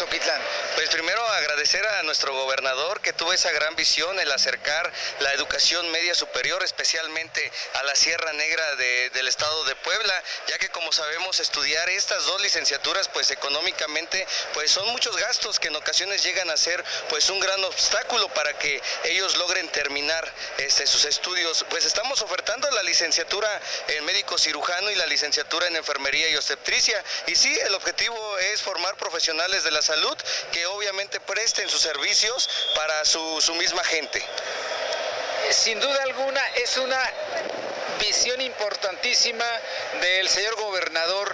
Soquitlán? Pues primero agradecer a nuestro gobernador que tuvo esa gran visión, el acercar la educación media superior, especialmente a la Sierra Negra del estado de Puebla, ya que como sabemos estudiar estas dos licenciaturas pues económicamente pues son muchos gastos que en ocasiones llegan a ser pues un gran obstáculo para que ellos logren terminar sus estudios. Pues estamos ofertando la licenciatura en médico cirujano y la licenciatura en enfermería y obstetricia, y sí, el objetivo es formar profesionales de la salud que obviamente presten sus servicios para su misma gente. Sin duda alguna es una visión importantísima del señor gobernador.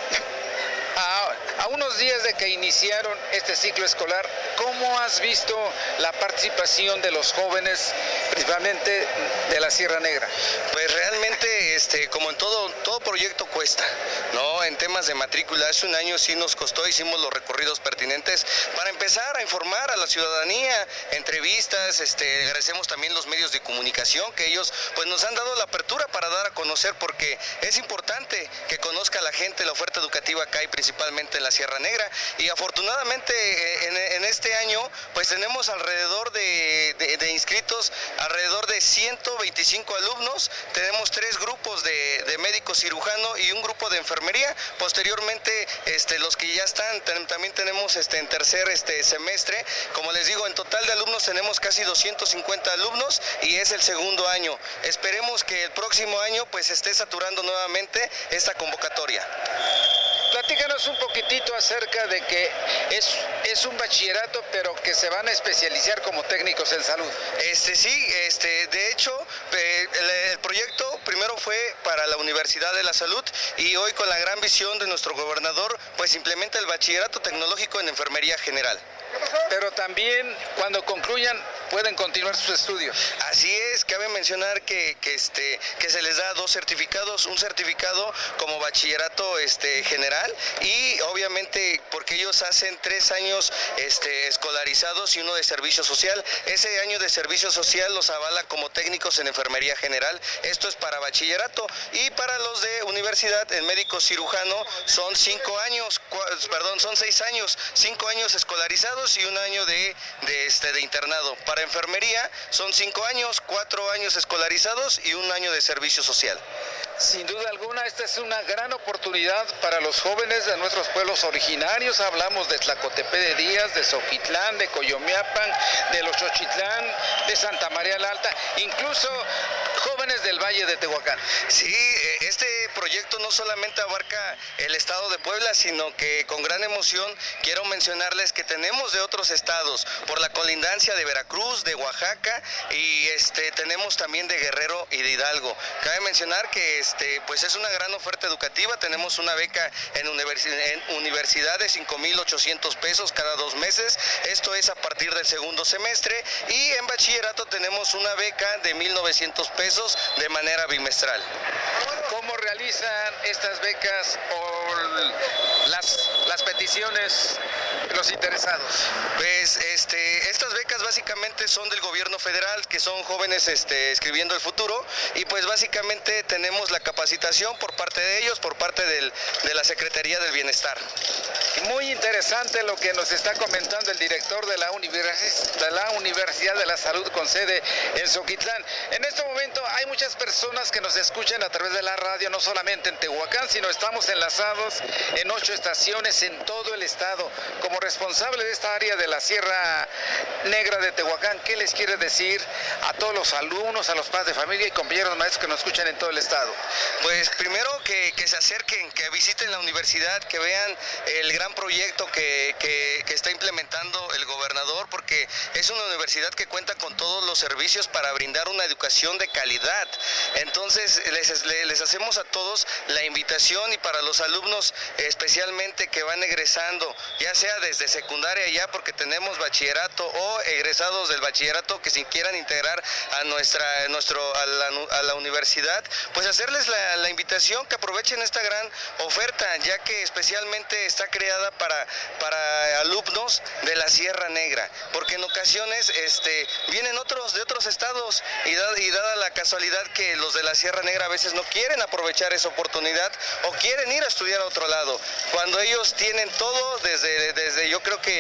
A unos días de que iniciaron este ciclo escolar, ¿cómo has visto la participación de los jóvenes, principalmente de la Sierra Negra? Pues realmente, como en todo proyecto cuesta, ¿no? En temas de matrícula, hace un año sí nos costó, hicimos los recorridos pertinentes para empezar a informar a la ciudadanía, entrevistas, agradecemos también los medios de comunicación que ellos pues nos han dado la apertura para dar a conocer, porque es importante que conozca la gente la oferta educativa que hay principalmente en la Sierra Negra, y afortunadamente en este año pues tenemos alrededor de inscritos, alrededor de 125 alumnos, tenemos 3 grupos de médico cirujano y un grupo de enfermería. Posteriormente los que ya están, también tenemos en tercer semestre. Como les digo, en total de alumnos tenemos casi 250 alumnos y es el segundo año. Esperemos que el próximo año pues esté saturando nuevamente esta convocatoria. Platícanos un poquitito acerca de que es un bachillerato, pero que se van a especializar como técnicos en salud. Sí, de hecho, el proyecto primero fue para la Universidad de la Salud, y hoy con la gran visión de nuestro gobernador, pues implementa el bachillerato tecnológico en enfermería general. Pero también cuando concluyan pueden continuar sus estudios. Así es, cabe mencionar que se les da 2 certificados, un certificado como bachillerato general, y obviamente porque ellos hacen 3 años escolarizados y uno de servicio social. Ese año de servicio social los avala como técnicos en enfermería general. Esto es para bachillerato, y para los de universidad en médico cirujano son 6 años, 5 años escolarizados y un año de internado. Para enfermería son 5 años, 4 años escolarizados y un año de servicio social. Sin duda alguna, esta es una gran oportunidad para los jóvenes de nuestros pueblos originarios. Hablamos de Tlacotepec de Díaz, de Soquitlán, de Coyomeapan, de Los Xochitlán, de Santa María la Alta, incluso jóvenes del Valle de Tehuacán. Sí, este proyecto no solamente abarca el estado de Puebla, sino que con gran emoción quiero mencionarles que tenemos de otros estados, por la colindancia de Veracruz, de Oaxaca, y tenemos también de Guerrero y de Hidalgo. Cabe mencionar que pues es una gran oferta educativa. Tenemos una beca en universidad de 5,800 pesos cada 2 meses, esto es a partir del segundo semestre, y en bachillerato tenemos una beca de 1,900 pesos de manera bimestral. ¿Cómo realizan estas becas o las peticiones los interesados? Pues estas becas básicamente son del gobierno federal, que son jóvenes escribiendo el futuro, y pues básicamente tenemos la capacitación por parte de ellos, por parte de la Secretaría del Bienestar. Muy interesante lo que nos está comentando el director de la Universidad de la Salud con sede en Soquitlán. En este momento hay muchas personas que nos escuchan a través de la radio, no solamente en Tehuacán, sino estamos enlazados en 8 estaciones en todo el estado. Como responsable de esta área de la Sierra Negra de Tehuacán, ¿qué les quiere decir a todos los alumnos, a los padres de familia y compañeros maestros que nos escuchan en todo el estado? Pues primero que se acerquen, que visiten la universidad, que vean el gran proyecto que está implementando el gobernador, porque es una universidad que cuenta con todos los servicios para brindar una educación de calidad. Entonces les hacemos a todos la invitación, y para los alumnos especialmente que van egresando, ya sea desde secundaria ya, porque tenemos bachillerato, o egresados del bachillerato que se quieran integrar a la universidad, pues hacerles la invitación que aprovechen esta gran oferta, ya que especialmente está creada para alumnos de la Sierra Negra, porque en ocasiones vienen de otros estados, y dada la casualidad que los de la Sierra Negra a veces no quieren aprovechar esa oportunidad o quieren ir a estudiar a otro lado, cuando ellos tienen todo desde yo creo que